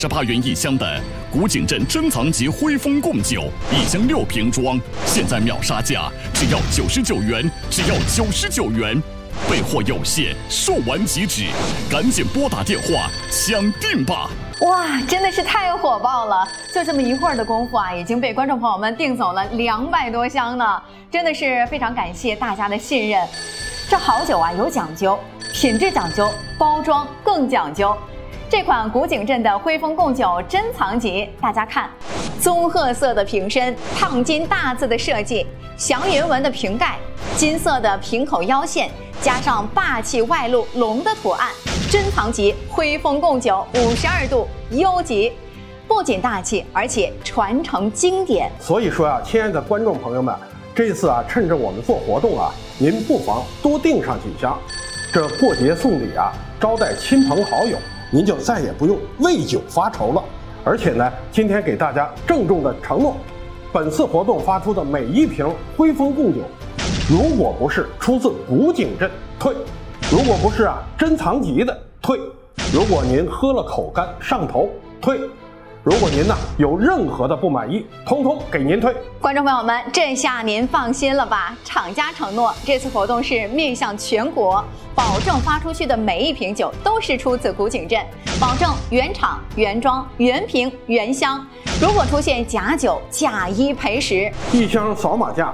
18元一箱的古井镇珍藏级徽丰贡酒，1箱6瓶装，现在秒杀价只要99元，只要99元。备货有限，售完即止，赶紧拨打电话抢订吧！ 哇，真的是太火爆了！就这么一会儿的功夫啊，已经被观众朋友们订走了200多箱呢，真的是非常感谢大家的信任。这好酒啊有讲究，品质讲究，包装更讲究。这款古井镇的徽丰贡酒珍藏级，大家看，棕褐色的瓶身，烫金大字的设计，祥云纹的瓶盖，金色的瓶口腰线，加上霸气外露龙的图案，珍藏级徽丰贡酒52度优级，不仅大气，而且传承经典。 所以说啊，亲爱的观众朋友们，这次啊，趁着我们做活动啊，您不妨多订上几箱，这过节送礼啊，招待亲朋好友。您就再也不用为酒发愁了。而且呢，今天给大家郑重的承诺，本次活动发出的每一瓶徽丰贡酒，如果不是出自古井镇退，如果不是珍藏级的退，如果您喝了口干上头退，如果您有任何的不满意，通通给您退。 观众朋友们，这下您放心了吧？厂家承诺这次活动是面向全国，保证发出去的每一瓶酒都是出自古井镇，保证原厂原装原瓶原箱。如果出现假酒，假一赔10。 一箱扫码价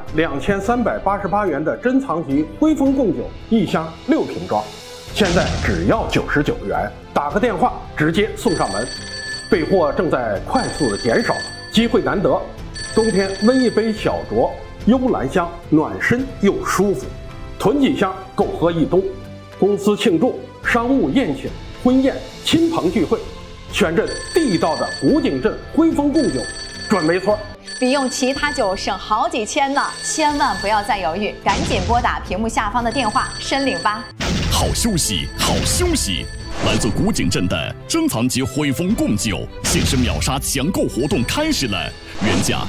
2388元的珍藏级徽丰贡酒，1箱6瓶装，现在只要99元，打个电话直接送上门。备货正在快速的减少，机会难得，冬天温一杯小酌，幽兰香，暖身又舒服，囤几箱够喝一冬。公司庆祝、商务宴请、婚宴、亲朋聚会，选这地道的古井镇徽丰贡酒，准没错。 比用其他酒省好几千呢，千万不要再犹豫，赶紧拨打屏幕下方的电话申领吧。 好休息，好休息！来自古井镇的珍藏级徽丰贡酒限时秒杀抢购活动开始了，原价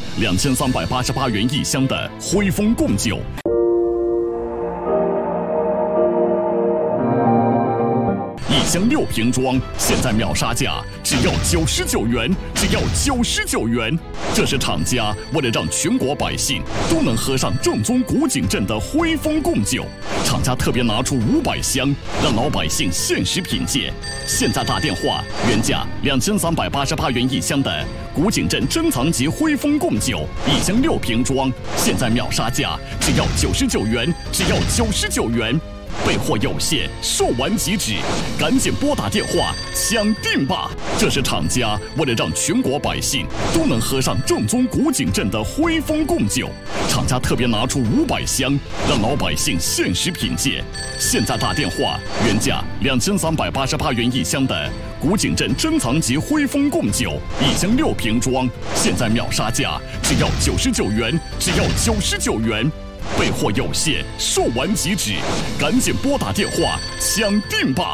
2388元1箱的徽丰贡酒。1箱6瓶装，现在秒杀价只要99元，只要99元。这是厂家为了让全国百姓都能喝上正宗古井镇的徽丰贡酒，厂家特别拿出500箱，让老百姓限时品鉴。现在打电话，原价2388元1箱的古井镇珍藏级徽丰贡酒，1箱6瓶装，现在秒杀价只要99元，只要99元。备货有限，售完即止，赶紧拨打电话抢订吧！这是厂家为了让全国百姓都能喝上正宗古井镇的徽丰贡酒，厂家特别拿出500箱，让老百姓限时品鉴。现在打电话，原价2388元1箱的古井镇珍藏级徽丰贡酒，1箱6瓶装，现在秒杀价只要99元，只要99元。备货有限，售完即止，赶紧拨打电话抢订吧！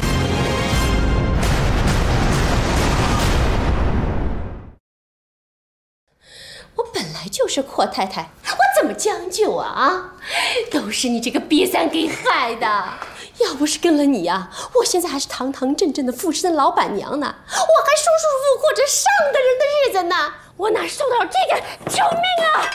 我本来就是阔太太，我怎么将就啊？都是你这个瘪三给害的！要不是跟了你啊，我现在还是堂堂正正的富士的老板娘呢，我还舒舒服服过着上等人的日子呢，我哪受得了这点？救命啊！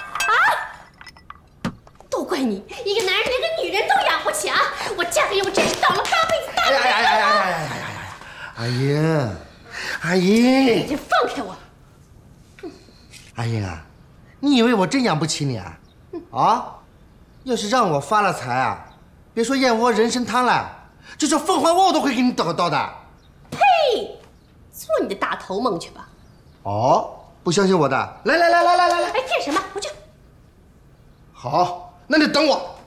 都怪你，一个男人连个女人都养不起啊！我嫁给我真是倒了8辈子大霉了！ 阿英，阿英， 你放开我！ 阿英啊，你以为我真养不起你啊？啊！要是让我发了财啊，别说燕窝人参汤了，就说凤凰窝我都会给你得到的。 呸！做你的大头梦去吧！ 哦，不相信我的，来！ 哎，干什么？我去。 好。那你等我。